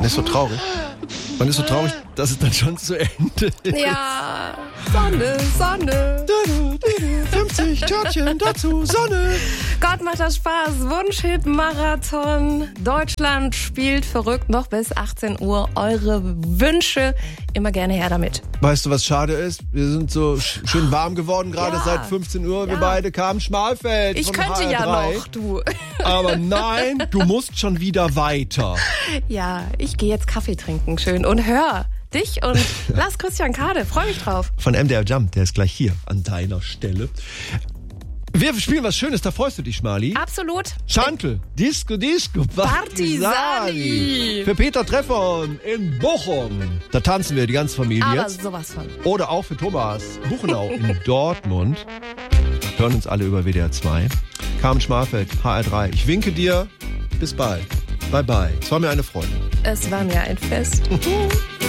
ist so traurig. Man ist so traurig, dass es dann schon zu Ende ist. Ja, Sonne, Sonne. 50 Törtchen dazu, Sonne. Gott, macht das Spaß. Wunschhit-Marathon. Deutschland spielt verrückt noch bis 18 Uhr. Eure Wünsche, immer gerne her damit. Weißt du, was schade ist? Wir sind so schön warm geworden, gerade seit 15 Uhr. Wir beide kamen Schmalfeld Ich von könnte HR3. ja noch, du. Aber nein, du musst schon wieder weiter. Ja, ich gehe jetzt Kaffee trinken, schön. Und hör dich und lass Christian Kade. Freue mich drauf. Von MDR Jump, der ist gleich hier an deiner Stelle. Wir spielen was Schönes, da freust du dich, Schmali. Absolut. Chantel, Disco, Partisani. Für Peter Treffer in Bochum. Da tanzen wir, die ganze Familie Aber jetzt. sowas von. Oder auch für Thomas Buchenau in Dortmund. Hören uns alle über WDR 2. Carmen Schmalfeld, HR3. Ich winke dir. Bis bald. Bye bye. Es war mir eine Freude. Es war mir ein Fest.